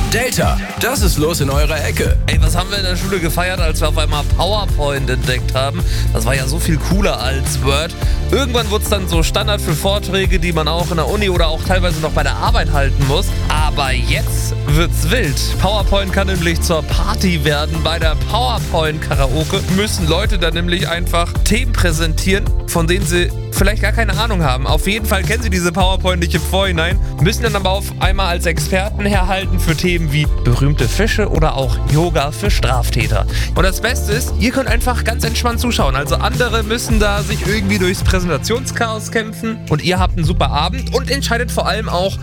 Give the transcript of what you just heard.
Delta, das ist los in eurer Ecke. Ey, was haben wir in der Schule gefeiert, als wir auf einmal PowerPoint entdeckt haben? Das war ja so viel cooler als Word. Irgendwann wurde es dann so Standard für Vorträge, die man auch in der Uni oder auch teilweise noch bei der Arbeit halten muss. Aber jetzt wird's wild. PowerPoint kann nämlich zur Party werden. Bei der PowerPoint-Karaoke müssen Leute dann nämlich einfach Themen präsentieren, von denen sie vielleicht gar keine Ahnung haben. Auf jeden Fall kennen sie diese PowerPoint nicht im Vorhinein, müssen dann aber auf einmal als Experten herhalten für Themen wie berühmte Fische oder auch Yoga für Straftäter. Und das Beste ist, ihr könnt einfach ganz entspannt zuschauen. Also andere müssen da sich irgendwie durchs Präsentationschaos kämpfen und ihr habt einen super Abend und entscheidet vor allem auch,